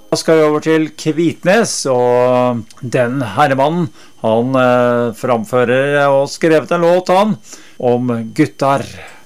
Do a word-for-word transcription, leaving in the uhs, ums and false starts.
Da skal vi over til Kvitnes, og den herremannen, han eh, framfører og skrevet en låt han om guttar.